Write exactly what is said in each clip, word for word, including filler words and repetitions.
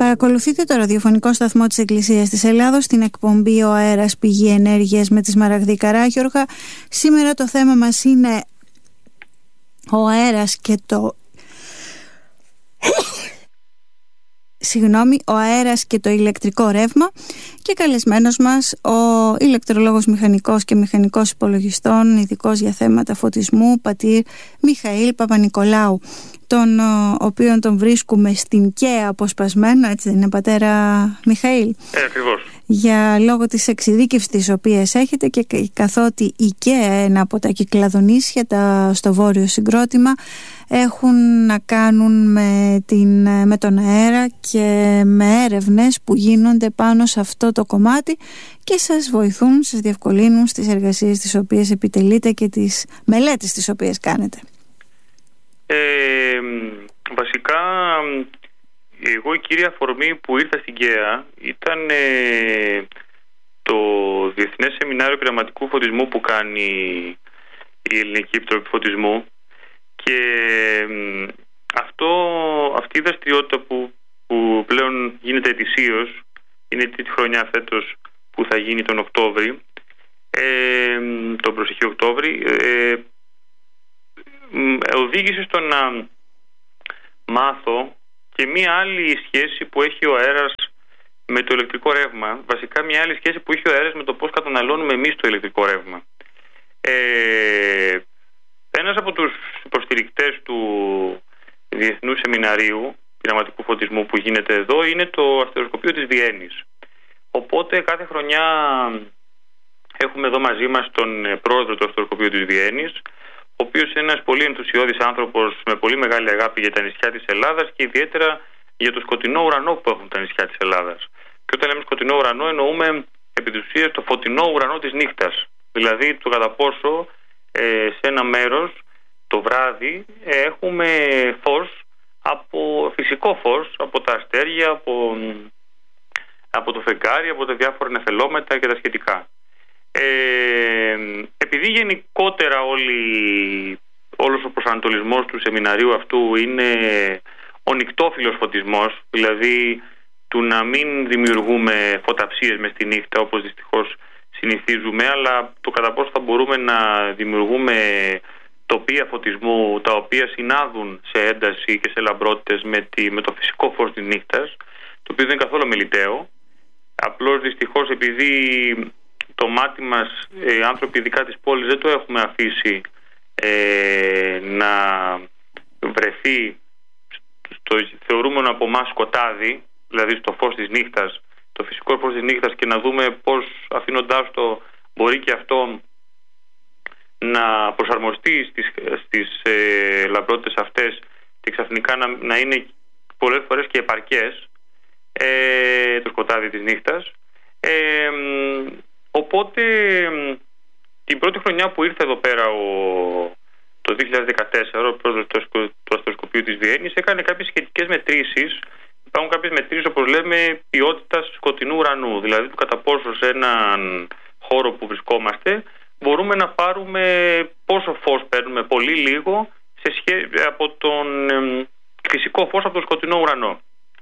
Παρακολουθείτε το ραδιοφωνικό σταθμό της Εκκλησίας της Ελλάδος, στην εκπομπή «Ο αέρας, πηγή ενέργειας» με τη Σμαραγδή Καράγιοργα. Σήμερα το θέμα μας είναι ο αέρας και το... Συγγνώμη, ο αέρας και το ηλεκτρικό ρεύμα, και καλεσμένος μας ο ηλεκτρολόγος μηχανικός και μηχανικός υπολογιστών, ειδικός για θέματα φωτισμού, πατήρ Μιχαήλ Παπανικολάου, τον οποίον τον βρίσκουμε στην ΚΕΑ αποσπασμένο, έτσι δεν είναι, πατέρα Μιχαήλ? Ε, ακριβώς. Για λόγω της εξειδίκευσης της οποίας έχετε, και καθότι η ΚΕΑ, ένα από τα κυκλαδονήσια τα, στο βόρειο συγκρότημα, έχουν να κάνουν με, την, με τον αέρα και με έρευνες που γίνονται πάνω σε αυτό το κομμάτι και σας βοηθούν, σας διευκολύνουν στις εργασίες τις οποίες επιτελείτε και τις μελέτες τις οποίες κάνετε. Ε, βασικά, εγώ η κύρια αφορμή που ήρθα στην ΚΕΑ ήταν ε, το Διεθνές Σεμινάριο Πειραματικού Φωτισμού που κάνει η Ελληνική Επιτροπή Φωτισμού, και ε, αυτό, αυτή η δραστηριότητα που, που πλέον γίνεται ετησίως, είναι η τρίτη χρονιά φέτος που θα γίνει τον Οκτώβρη, ε, τον προσεχή Οκτώβρη, ε, οδήγησε στο να μάθω και μία άλλη σχέση που έχει ο αέρας με το ηλεκτρικό ρεύμα. Βασικά μια άλλη σχέση που έχει ο αέρας με το πώς καταναλώνουμε εμείς το ηλεκτρικό ρεύμα. Ε, ένας από τους υποστηρικτές του Διεθνού Σεμιναρίου Πειραματικού Φωτισμού που γίνεται εδώ είναι το αστεροσκοπείο της Βιέννης. Οπότε κάθε χρονιά έχουμε εδώ μαζί μας τον πρόεδρο του αστεροσκοπείου της Βιέννης, ο οποίος είναι ένας πολύ ενθουσιώδης άνθρωπος με πολύ μεγάλη αγάπη για τα νησιά της Ελλάδας και ιδιαίτερα για το σκοτεινό ουρανό που έχουν τα νησιά της Ελλάδας. Και όταν λέμε σκοτεινό ουρανό, εννοούμε επί της ουσίας το φωτεινό ουρανό της νύχτας. Δηλαδή το κατά πόσο ε, σε ένα μέρος το βράδυ ε, έχουμε φως, από φυσικό φως, από τα αστέρια, από, από το φεγγάρι, από τα διάφορα νεφελώματα και τα σχετικά. Ε, επειδή γενικότερα όλη, όλος ο προσανατολισμός του σεμιναρίου αυτού είναι ο νυκτόφιλος φωτισμός, δηλαδή του να μην δημιουργούμε φωταψίες μες τη νύχτα όπως δυστυχώς συνηθίζουμε, αλλά το κατά πόσο θα μπορούμε να δημιουργούμε τοπία φωτισμού τα οποία συνάδουν σε ένταση και σε λαμπρότητες με, τη, με το φυσικό φως της νύχτας, το οποίο δεν είναι καθόλου αμεληταίο. Απλώς δυστυχώς επειδή το μάτι μας, οι άνθρωποι ειδικά της πόλης, δεν το έχουμε αφήσει ε, να βρεθεί στο θεωρούμενο από εμάς σκοτάδι, δηλαδή στο φως της νύχτας, το φυσικό φως της νύχτας, και να δούμε πώς αφήνοντάς το μπορεί και αυτό να προσαρμοστεί στις, στις ε, λαμπρότητες αυτές και ξαφνικά να, να είναι πολλές φορές και επαρκές ε, το σκοτάδι της νύχτας. Ε, οπότε την πρώτη χρονιά που ήρθε εδώ πέρα ο, το δύο χιλιάδες δεκατέσσερα ο πρόεδρος του, του αστεροσκοπείου της Βιέννης έκανε κάποιες σχετικές μετρήσεις. Υπάρχουν κάποιες μετρήσεις, όπως λέμε, ποιότητας σκοτεινού ουρανού, δηλαδή του κατά πόσο σε έναν χώρο που βρισκόμαστε μπορούμε να πάρουμε πόσο φως παίρνουμε, πολύ λίγο, σε σχέ... από τον ε, φυσικό φως από τον σκοτεινό ουρανό.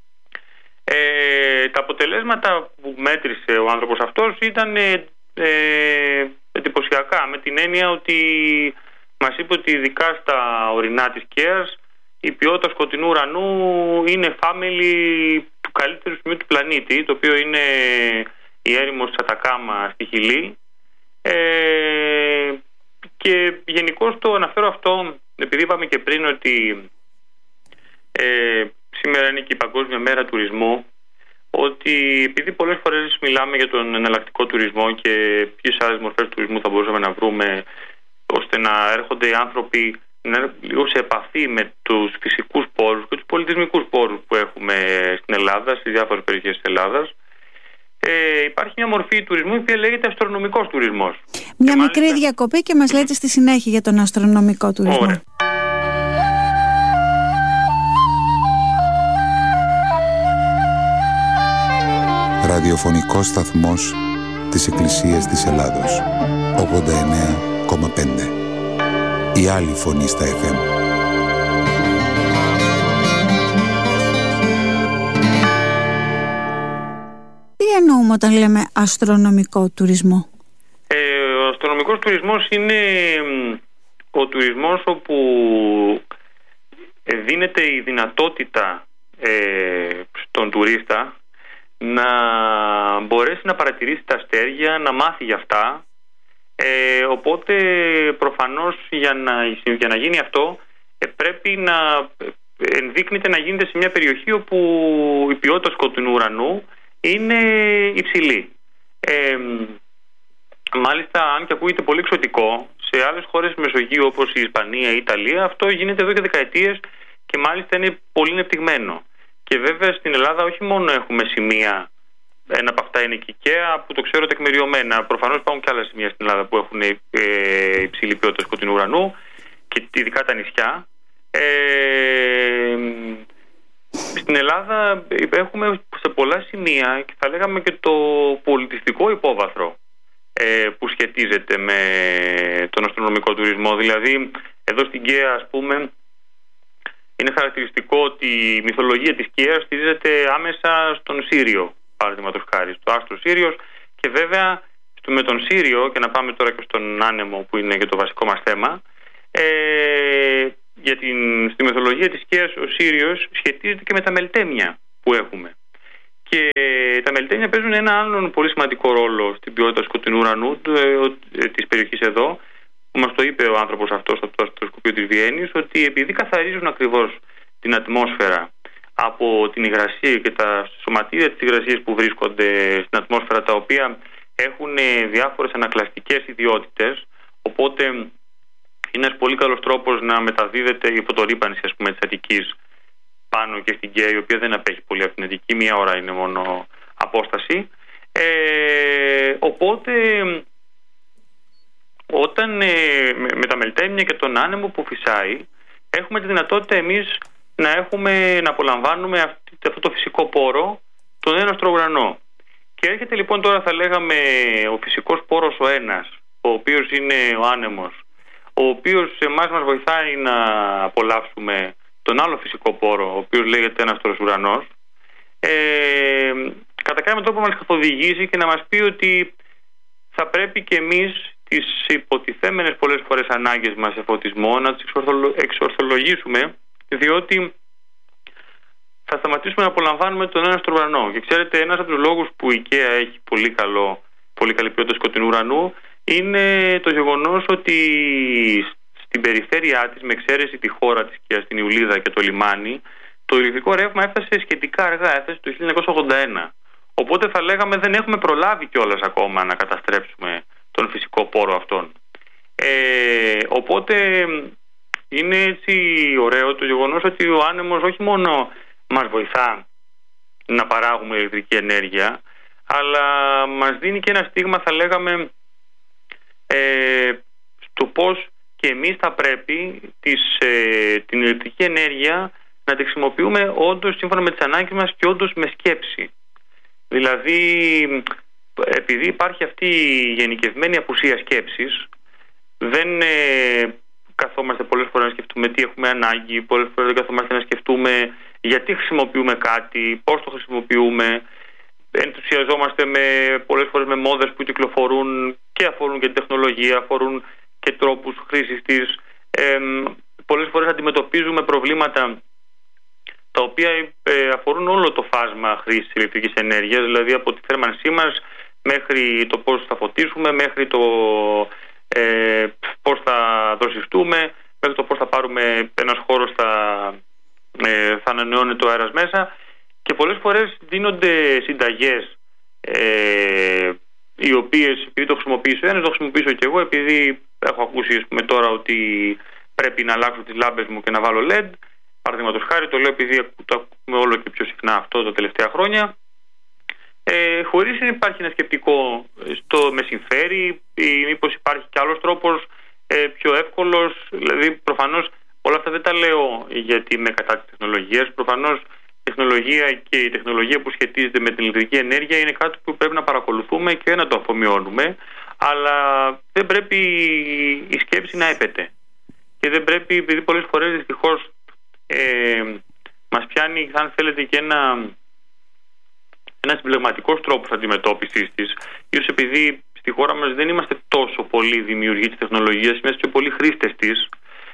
Ε, τα αποτελέσματα που μέτρησε ο άνθρωπος αυτός ήταν ε, ε, εντυπωσιακά, με την έννοια ότι μας είπε ότι ειδικά στα ορεινά της ΚΕΑς η ποιότητα σκοτεινού ουρανού είναι family του καλύτερου σημείου του πλανήτη, το οποίο είναι η έρημος της Ατακάμα στη Χιλή. Ε, και γενικώς το αναφέρω αυτό επειδή είπαμε και πριν ότι ε, σήμερα είναι και η Παγκόσμια Μέρα Τουρισμού, ότι επειδή πολλές φορές μιλάμε για τον εναλλακτικό τουρισμό και ποιες άλλες μορφές τουρισμού θα μπορούσαμε να βρούμε ώστε να έρχονται οι άνθρωποι να είναι λίγο σε επαφή με τους φυσικούς πόρους και τους πολιτισμικούς πόρους που έχουμε στην Ελλάδα, στις διάφορες περιοχές της Ελλάδας, Ε, υπάρχει μια μορφή τουρισμού η οποία λέγεται αστρονομικός τουρισμός. Μια και μικρή μάλιστα... διακοπή και μας λέτε στη συνέχεια για τον αστρονομικό τουρισμό. Ωραία. Ραδιοφωνικός σταθμός της Εκκλησίας της Ελλάδος ογδόντα εννέα κόμμα πέντε. Η άλλη φωνή στα εφ εμ. εννοούμε όταν λέμε αστρονομικό τουρισμό? Ε, ο αστρονομικός τουρισμός είναι ο τουρισμός όπου δίνεται η δυνατότητα ε, στον τουρίστα να μπορέσει να παρατηρήσει τα αστέρια, να μάθει για αυτά. Ε, οπότε προφανώς για να, για να γίνει αυτό ε, πρέπει να ενδείκνυται να γίνεται σε μια περιοχή όπου η ποιότητα σκοτεινού ουρανού είναι υψηλή. Ε, μάλιστα, αν και ακούγεται πολύ εξωτικό, σε άλλες χώρες της Μεσογείου όπως η Ισπανία, η Ιταλία, αυτό γίνεται εδώ και δεκαετίες και μάλιστα είναι πολύ ανεπτυγμένο. Και βέβαια στην Ελλάδα όχι μόνο έχουμε σημεία, ένα από αυτά είναι η Κικαία που το ξέρω τεκμηριωμένα. Προφανώς υπάρχουν και άλλα σημεία στην Ελλάδα που έχουν ε, υψηλή ποιότητα σκοτεινού ουρανού και ειδικά τα νησιά. Ε, στην Ελλάδα έχουμε σε πολλά σημεία και θα λέγαμε και το πολιτιστικό υπόβαθρο ε, που σχετίζεται με τον αστρονομικό τουρισμό. Δηλαδή εδώ στην Καία, ας πούμε, είναι χαρακτηριστικό ότι η μυθολογία της Καίας στηρίζεται άμεσα στον Σύριο, παραδείγματος χάρη, στο άστρο Σύριος, και βέβαια με τον Σύριο, και να πάμε τώρα και στον άνεμο που είναι και το βασικό μας θέμα, ε, για την, στη μυθολογία της Καίας ο Σύριος σχετίζεται και με τα μελτέμια που έχουμε. Και τα μελτέμια παίζουν ένα άλλον πολύ σημαντικό ρόλο στην ποιότητα σκοτεινού ουρανού της περιοχής εδώ, που μας το είπε ο άνθρωπος αυτός από το αστροσκοπείο της Βιέννης, ότι επειδή καθαρίζουν ακριβώς την ατμόσφαιρα από την υγρασία και τα σωματίδια της υγρασίας που βρίσκονται στην ατμόσφαιρα, τα οποία έχουν διάφορες ανακλαστικές ιδιότητες, οπότε είναι ένας πολύ καλός τρόπος να μεταδίδεται η φωτορύπανση, ας πούμε, της Αττικής πάνω και στην Καία, η οποία δεν απέχει πολύ από την Αττική, μία ώρα είναι μόνο απόσταση. Ε, οπότε όταν ε, με, με τα μελτέμια και τον άνεμο που φυσάει, έχουμε τη δυνατότητα εμείς να, έχουμε, να απολαμβάνουμε αυτή, αυτό το φυσικό πόρο, τον έναστρο ουρανό. Και έρχεται λοιπόν τώρα, θα λέγαμε, ο φυσικός πόρος ο ένας, ο οποίος είναι ο άνεμος, ο οποίος εμάς μας βοηθάει να απολαύσουμε τον άλλο φυσικό πόρο, ο οποίος λέγεται έναστρος ουρανός. Ε, κατά κάποιο τρόπο μας καθοδηγήσει και να μας πει ότι θα πρέπει και εμείς τις υποτιθέμενες πολλές φορές ανάγκες μας σε φωτισμό να τις εξορθολογήσουμε, διότι θα σταματήσουμε να απολαμβάνουμε τον έναστρο ουρανό. Και ξέρετε, ένας από τους λόγους που η Καία έχει πολύ, καλό, πολύ καλή ποιότητα σκοτεινού ουρανού είναι το γεγονός ότι στην περιφέρειά της, με εξαίρεση τη χώρα της Καία, την Ιουλίδα και το λιμάνι, το ηλεκτρικό ρεύμα έφτασε σχετικά αργά, έφτασε το χίλια εννιακόσια ογδόντα ένα. Οπότε θα λέγαμε δεν έχουμε προλάβει κιόλας ακόμα να καταστρέψουμε τον φυσικό πόρο αυτόν. Ε, οπότε είναι έτσι ωραίο το γεγονός ότι ο άνεμος όχι μόνο μας βοηθά να παράγουμε ηλεκτρική ενέργεια, αλλά μας δίνει και ένα στίγμα, θα λέγαμε, ε, στο πώς και εμείς θα πρέπει τις, ε, την ηλεκτρική ενέργεια να τη χρησιμοποιούμε όντως σύμφωνα με τις ανάγκες μας και όντως με σκέψη. Δηλαδή, επειδή υπάρχει αυτή η γενικευμένη απουσία σκέψης, δεν ε, καθόμαστε πολλές φορές να σκεφτούμε τι έχουμε ανάγκη, πολλές φορές δεν καθόμαστε να σκεφτούμε γιατί χρησιμοποιούμε κάτι, πώς το χρησιμοποιούμε. Ενθουσιαζόμαστε με, πολλές φορές με μόδες που κυκλοφορούν και αφορούν και την τεχνολογία, αφορούν και τρόπους χρήσης της. Ε, πολλές φορές αντιμετωπίζουμε προβλήματα τα οποία ε, αφορούν όλο το φάσμα χρήσης ηλεκτρικής ενέργειας, δηλαδή από τη θέρμανσή μας μέχρι το πώς θα φωτίσουμε, μέχρι το ε, πώς θα δροσιστούμε, μέχρι το πώς θα πάρουμε ένας χώρος, θα, ε, θα ανανεώνεται ο αέρας μέσα, και πολλές φορές δίνονται συνταγές ε, οι οποίες, επειδή το χρησιμοποιήσω ένας, το χρησιμοποιήσω και εγώ, επειδή έχω ακούσει, ας πούμε, τώρα ότι πρέπει να αλλάξω τις λάμπες μου και να βάλω ελ ι ντι, παραδείγματος χάρη, το λέω επειδή το ακούμε όλο και πιο συχνά αυτό τα τελευταία χρόνια, ε, χωρίς να υπάρχει ένα σκεπτικό στο με συμφέρει ή μήπως υπάρχει κι άλλος τρόπος ε, πιο εύκολος. Δηλαδή προφανώς όλα αυτά δεν τα λέω γιατί είμαι κατά της τεχνολογίας. Προφανώς η τεχνολογία και η τεχνολογία που σχετίζεται με την ηλεκτρική ενέργεια είναι κάτι που πρέπει να παρακολουθούμε και να το αφομοιώνουμε, αλλά δεν πρέπει η σκέψη να έπεται και δεν πρέπει, επειδή πολλές φορές δυστυχώς Ε, μας πιάνει, αν θέλετε, και ένα ένας συμπλεγματικός τρόπος αντιμετώπισης της, ίσως επειδή στη χώρα μας δεν είμαστε τόσο πολύ δημιουργοί της τεχνολογίας, είμαστε πιο πολύ χρήστες της.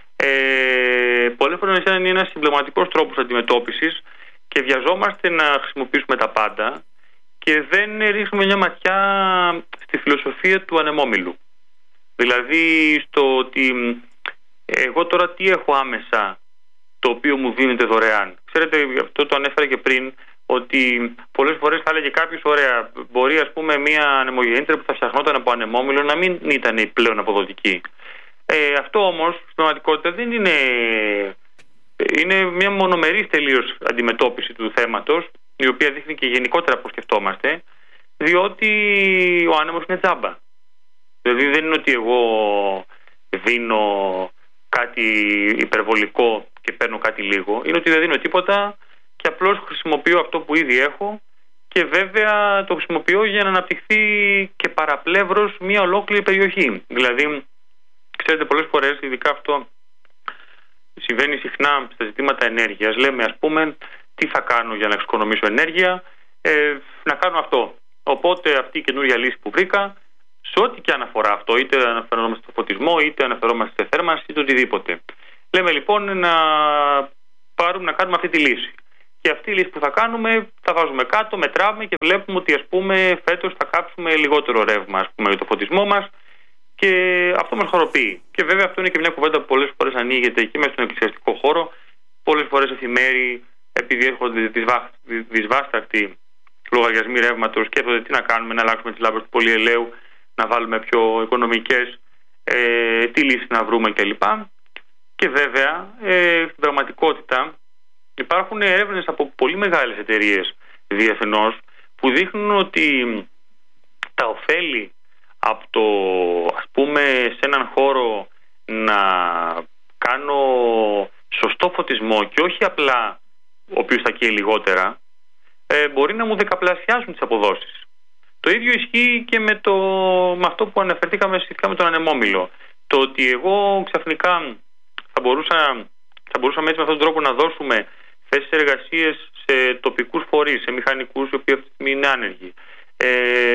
Ε, πολλές φορές είναι ένας συμπλεγματικός τρόπος αντιμετώπισης και βιαζόμαστε να χρησιμοποιήσουμε τα πάντα και δεν ρίχνουμε μια ματιά στη φιλοσοφία του ανεμόμυλου. Δηλαδή στο ότι εγώ τώρα τι έχω άμεσα το οποίο μου δίνεται δωρεάν. Ξέρετε, αυτό το ανέφερα και πριν, ότι πολλές φορές θα έλεγε κάποιος, ωραία, μπορεί ας πούμε μια ανεμογεννήτρια που θα φτιαχνόταν από ανεμόμυλο να μην ήταν πλέον αποδοτική. Ε, αυτό όμως στην πραγματικότητα δεν είναι, είναι μια μονομερής τελείως αντιμετώπιση του θέματος, η οποία δείχνει και γενικότερα πώς σκεφτόμαστε, διότι ο άνεμος είναι τζάμπα. Δηλαδή δεν είναι ότι εγώ δίνω κάτι υπερβολικό και παίρνω κάτι λίγο, είναι ότι δεν δίνω τίποτα και απλώς χρησιμοποιώ αυτό που ήδη έχω και βέβαια το χρησιμοποιώ για να αναπτυχθεί και παραπλεύρως μια ολόκληρη περιοχή. Δηλαδή, ξέρετε, πολλές φορές, ειδικά αυτό συμβαίνει συχνά στα ζητήματα ενέργειας, λέμε ας πούμε τι θα κάνω για να εξοικονομήσω ενέργεια, ε, να κάνω αυτό. Οπότε αυτή η καινούργια λύση που βρήκα, σε ό,τι και αναφορά αυτό, είτε αναφερόμαστε στο φωτισμό, είτε αναφερόμαστε σε θέρμανση, είτε οτιδήποτε. Λέμε λοιπόν να πάρουμε να κάνουμε αυτή τη λύση. Και αυτή η λύση που θα κάνουμε, θα βάζουμε κάτω, μετράμε και βλέπουμε ότι ας πούμε φέτος θα κάψουμε λιγότερο ρεύμα ας πούμε, για το φωτισμό μας και αυτό μας χαροποιεί. Και βέβαια αυτό είναι και μια κουβέντα που πολλές φορές ανοίγεται εκεί μέσα στον εκκλησιαστικό χώρο. Πολλές φορές εφημέροι, επειδή έρχονται δυσβάστακτοι λογαριασμοί ρεύματος, σκέφτονται τι να κάνουμε, να αλλάξουμε τις λάμπες του πολυελαίου, να βάλουμε πιο οικονομικές, ε, τι λύση να βρούμε κλπ. Και βέβαια, ε, στην πραγματικότητα υπάρχουν έρευνες από πολύ μεγάλες εταιρείες διεθνώς που δείχνουν ότι τα ωφέλη από το, ας πούμε, σε έναν χώρο να κάνω σωστό φωτισμό και όχι απλά ο οποίος θα καίει λιγότερα, ε, μπορεί να μου δεκαπλασιάσουν τις αποδόσεις. Το ίδιο ισχύει και με, το, με αυτό που αναφερθήκαμε σχετικά με τον ανεμόμυλο. Το ότι εγώ ξαφνικά θα, μπορούσα, θα μπορούσαμε έτσι με αυτόν τον τρόπο να δώσουμε θέσεις εργασίες σε τοπικούς φορείς, σε μηχανικούς οι οποίοι αυτή τη στιγμή είναι άνεργοι, ε,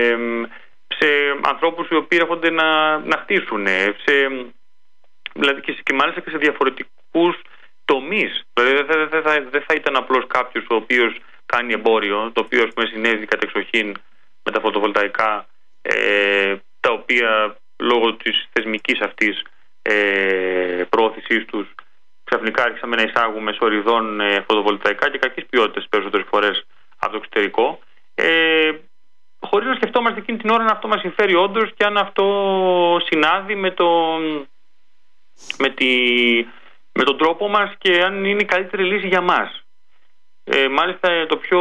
σε ανθρώπους οι οποίοι έρχονται να, να χτίσουν, σε, δηλαδή και, και μάλιστα και σε διαφορετικούς τομείς. Δηλαδή δεν θα, θα, θα, θα ήταν απλώς κάποιος ο οποίος κάνει εμπόριο, το οποίο ας πούμε συνέβη κατεξοχήν με τα φωτοβολταϊκά, ε, τα οποία λόγω της θεσμικής αυτής ε, προώθησής τους ξαφνικά άρχισαμε να εισάγουμε σοριδών ε, φωτοβολταϊκά και κακής ποιότητας περισσότερες φορές από το εξωτερικό, ε, χωρίς να σκεφτόμαστε εκείνη την ώρα αν αυτό μας συμφέρει όντως και αν αυτό συνάδει με, το, με, τη, με τον τρόπο μας και αν είναι η καλύτερη λύση για μας. Ε, μάλιστα το πιο,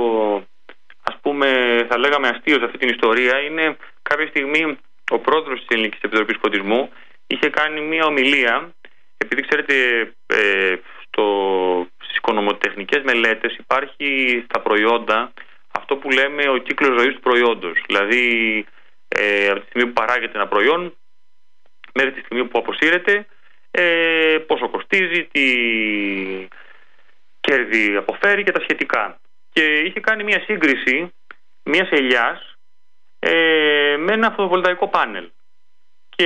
ας πούμε, θα λέγαμε αστείο σε αυτή την ιστορία είναι κάποια στιγμή ο πρόεδρος της Ελληνικής Επιτροπής Φωτισμού είχε κάνει μια ομιλία, επειδή ξέρετε ε, στο, στις οικονομοτεχνικές μελέτες υπάρχει στα προϊόντα αυτό που λέμε ο κύκλος ζωής του προϊόντος. Δηλαδή ε, από τη στιγμή που παράγεται ένα προϊόν μέχρι τη στιγμή που αποσύρεται, ε, πόσο κοστίζει, τι κέρδη αποφέρει και τα σχετικά. Και είχε κάνει μια σύγκριση μιας ελιάς ε, με ένα φωτοβολταϊκό πάνελ. Και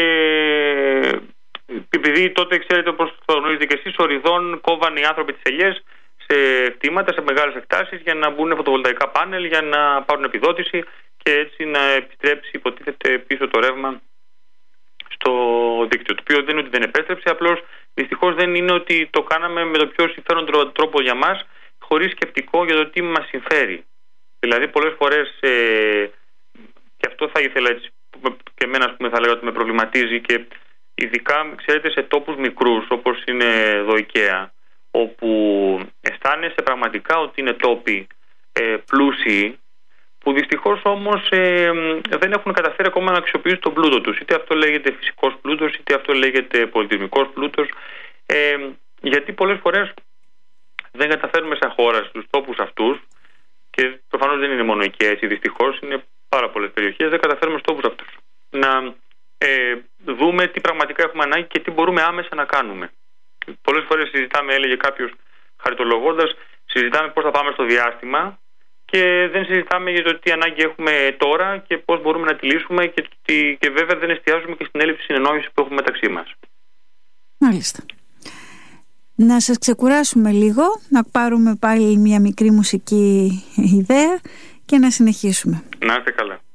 επειδή τότε, ξέρετε, όπως το γνωρίζετε και εσείς, οριδών κόβανε οι άνθρωποι τις ελιές σε κτήματα, σε μεγάλες εκτάσεις για να μπουν φωτοβολταϊκά πάνελ, για να πάρουν επιδότηση και έτσι να επιστρέψει, υποτίθεται, πίσω το ρεύμα στο δίκτυο. Το οποίο δεν είναι ότι δεν επέστρεψε, απλώς δυστυχώς δεν είναι ότι το κάναμε με το πιο συμφέρον τρόπο για μας, χωρίς σκεπτικό για το τι μας συμφέρει. Δηλαδή πολλές φορές, ε, και αυτό θα ήθελα έτσι, και εμένα ας πούμε, θα λέγα ότι με προβληματίζει, και ειδικά ξέρετε σε τόπους μικρούς όπως είναι εδώ IKEA, όπου αισθάνεσαι πραγματικά ότι είναι τόποι ε, πλούσιοι, που δυστυχώς όμως ε, δεν έχουν καταφέρει ακόμα να αξιοποιήσουν τον πλούτο τους. Είτε αυτό λέγεται φυσικός πλούτος, είτε αυτό λέγεται πολιτισμικός πλούτος, ε, γιατί πολλές φορές δεν καταφέρουμε σαν χώρα στους τόπους αυτούς, και προφανώς δεν είναι μόνο εκεί έτσι, δυστυχώς είναι πάρα πολλές περιοχές, δεν καταφέρουμε στους τόπους αυτούς να ε, δούμε τι πραγματικά έχουμε ανάγκη και τι μπορούμε άμεσα να κάνουμε. Πολλές φορές συζητάμε, έλεγε κάποιος χαριτολογώντας, συζητάμε πώς θα πάμε στο διάστημα, και δεν συζητάμε για το τι ανάγκη έχουμε τώρα και πώς μπορούμε να τη λύσουμε και, τι, και βέβαια δεν εστιάζουμε και στην έλλειψη συνεννόησης που έχουμε μεταξύ μας. Μάλιστα. Να σας ξεκουράσουμε λίγο, να πάρουμε πάλι μια μικρή μουσική ιδέα και να συνεχίσουμε. Να είστε καλά.